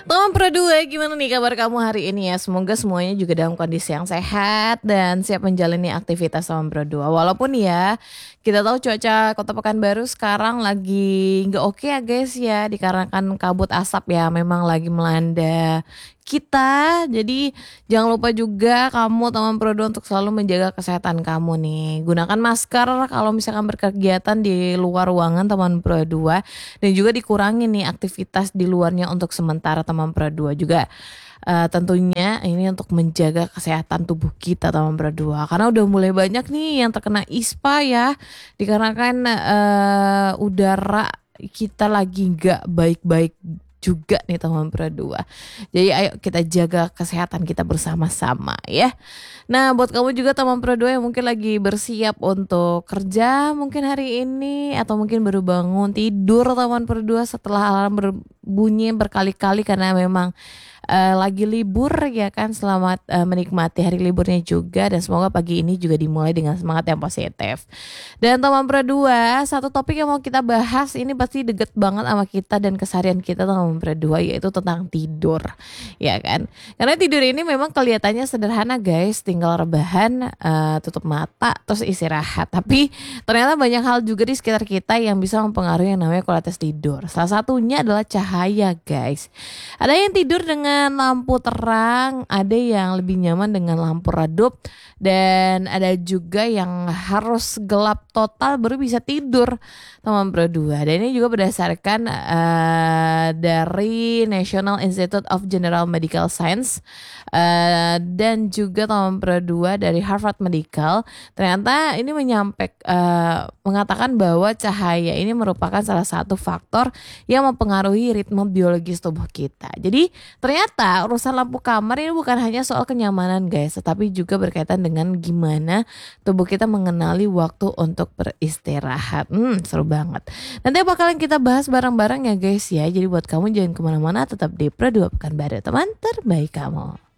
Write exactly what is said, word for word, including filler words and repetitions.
Teman Pro dua, gimana nih kabar kamu hari ini ya? Semoga semuanya juga dalam kondisi yang sehat dan siap menjalani aktivitas Teman Pro dua. Walaupun ya, kita tahu cuaca Kota Pekanbaru sekarang lagi nggak oke ya guys ya, dikarenakan kabut asap ya memang lagi melanda kita. Jadi jangan lupa juga kamu Teman Pro dua untuk selalu menjaga kesehatan kamu nih. Gunakan masker kalau misalkan berkegiatan di luar ruangan Teman Pro dua, dan juga dikurangi nih aktivitas di luarnya untuk sementara Teman Pro dua juga. Uh, tentunya ini untuk menjaga kesehatan tubuh kita Teman Pro dua, karena udah mulai banyak nih yang terkena ispa ya, dikarenakan uh, udara kita lagi nggak baik-baik juga nih Teman Pro dua. Jadi ayo kita jaga kesehatan kita bersama-sama ya. Nah buat kamu juga Teman Pro dua yang mungkin lagi bersiap untuk kerja mungkin hari ini, atau mungkin baru bangun tidur Teman Pro dua setelah alarm berbunyi berkali-kali karena memang Uh, lagi libur ya kan. Selamat uh, menikmati hari liburnya juga, dan semoga pagi ini juga dimulai dengan semangat yang positif. Dan Teman Pro dua, satu topik yang mau kita bahas ini pasti deket banget sama kita dan keseharian kita Teman Pro dua, yaitu tentang tidur ya kan. Karena tidur ini memang kelihatannya sederhana guys, tinggal rebahan, uh, tutup mata terus istirahat, tapi ternyata banyak hal juga di sekitar kita yang bisa mempengaruhi yang namanya kualitas tidur. Salah satunya adalah cahaya guys. Ada yang tidur dengan lampu terang, ada yang lebih nyaman dengan lampu redup, dan ada juga yang harus gelap total baru bisa tidur Teman Pro dua. Dan ini juga berdasarkan uh, dari National Institute of General Medical Science uh, dan juga Teman Pro dua dari Harvard Medical. Ternyata ini menyampaikan uh, mengatakan bahwa cahaya ini merupakan salah satu faktor yang mempengaruhi ritme biologis tubuh kita. Jadi ternyata urusan lampu kamar ini bukan hanya soal kenyamanan guys, tetapi juga berkaitan dengan gimana tubuh kita mengenali waktu untuk beristirahat. Hmm, seru banget. Nanti bakalan kita bahas bareng-bareng ya guys ya. Jadi buat kamu jangan kemana-mana, tetap di Pro dua Pekanbaru, teman terbaik kamu.